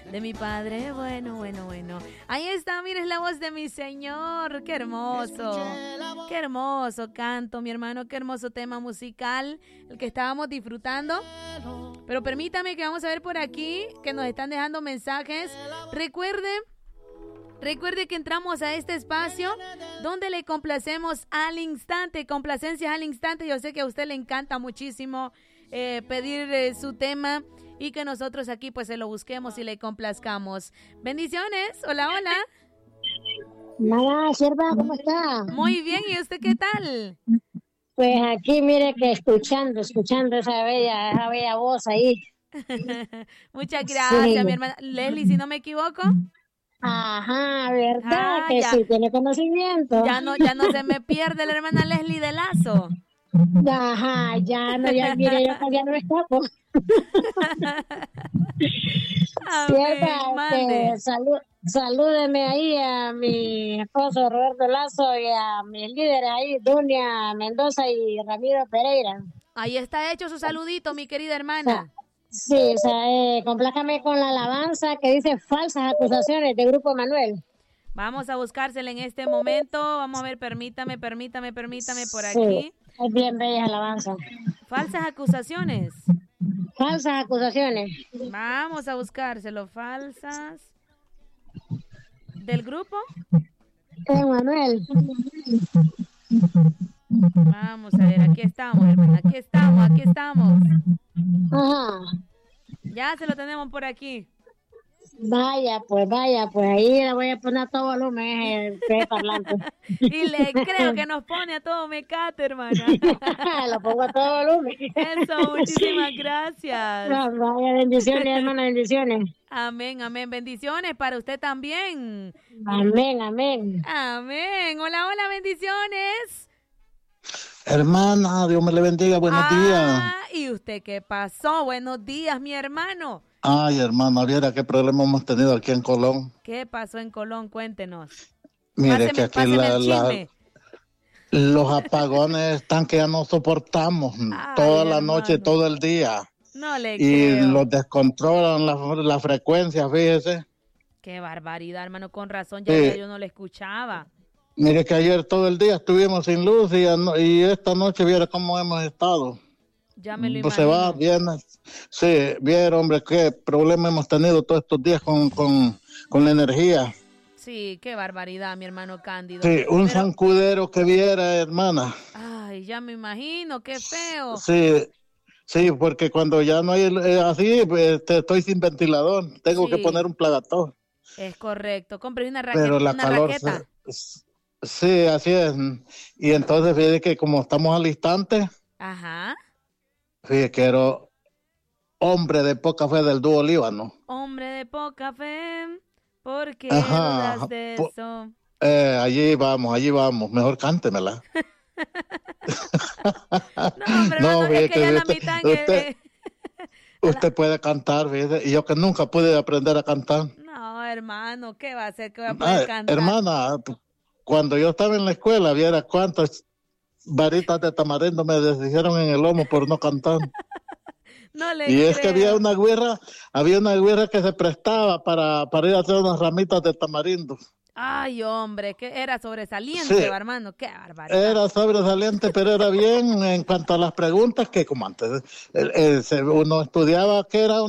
de mi padre. Bueno. Ahí está, mires la voz de mi Señor. Qué hermoso canto, mi hermano, qué hermoso tema musical, el que estábamos disfrutando. Pero permítame que vamos a ver por aquí, que nos están dejando mensajes. Recuerde que entramos a este espacio donde le complacemos al instante, complacencias al instante. Yo sé que a usted le encanta muchísimo pedir su tema y que nosotros aquí pues se lo busquemos y le complazcamos. Bendiciones, hola. Nada, sierva, ¿cómo está? Muy bien, ¿y usted qué tal? Pues aquí mire que escuchando esa bella voz ahí. Muchas gracias, Sí. mi hermana Leslie, si no me equivoco. Ajá, ¿verdad? Que Ya. sí tiene conocimiento. Ya no se me pierde la hermana Leslie de Lazo. Ajá, mire, yo ya no me escapo. Sierva, mande. salúdeme ahí a mi esposo Roberto Lazo y a mis líderes ahí, Dunia Mendoza y Ramiro Pereira. Ahí está hecho su saludito, mi querida hermana. Sí, complájame con la alabanza que dice falsas acusaciones de Grupo Manuel. Vamos a buscársela en este momento. Vamos a ver, permítame por aquí. Sí, es bien bella alabanza. Falsas acusaciones. Falsas acusaciones. Vamos a buscárselo. Falsas. ¿Del grupo? Manuel. Vamos a ver, aquí estamos, hermana. Aquí estamos. Ajá. Ya se lo tenemos por aquí. Vaya, pues ahí le voy a poner a todo volumen el parlante. Y le creo que nos pone a todo mecate, hermana. Lo pongo a todo volumen. Eso, muchísimas gracias. Vaya, bendiciones, hermana, bendiciones. Amén. Bendiciones para usted también. Amén. Hola, bendiciones. Hermana, Dios me le bendiga, buenos días. ¿Y usted qué pasó? Buenos días, mi hermano. Ay, hermana, viera qué problema hemos tenido aquí en Colón. ¿Qué pasó en Colón? Cuéntenos. Mire que aquí el chisme. los apagones están que ya no soportamos. Toda la noche, todo el día. No le y creo. los descontrolan la frecuencia, fíjese. Qué barbaridad, hermano, con razón, yo no le escuchaba. Mire que ayer todo el día estuvimos sin luz y esta noche viera cómo hemos estado. Ya me lo Pues imagino. se va bien. Sí, bien, hombre, qué problema hemos tenido todos estos días con la energía. Sí, qué barbaridad, mi hermano Cándido. Sí, zancudero que viera, hermana. Ay, ya me imagino, qué feo. Sí, porque cuando ya no hay así, pues, estoy sin ventilador. Tengo que poner un plagatón. Es correcto. Compré una raqueta. Pero la calor, raqueta. Sí, así es. Y entonces, fíjate que como estamos al instante, ajá. Fíjate que era hombre de poca fe del dúo Líbano. Hombre de poca fe, ¿por qué dudas de eso? Allí vamos. Mejor cántemela. No, hombre, es que ya la mitad usted puede cantar, ¿ves? Y yo que nunca pude aprender a cantar. No, hermano, ¿qué va a hacer que voy a poder cantar? Hermana, cuando yo estaba en la escuela, viera cuántas varitas de tamarindo me deshicieron en el lomo por no cantar. No le y creo. Es que había una güera que se prestaba para ir a hacer unas ramitas de tamarindo. Ay, hombre, que era sobresaliente, hermano, qué barbaridad. Era sobresaliente, pero era bien en cuanto a las preguntas, que como antes uno estudiaba que era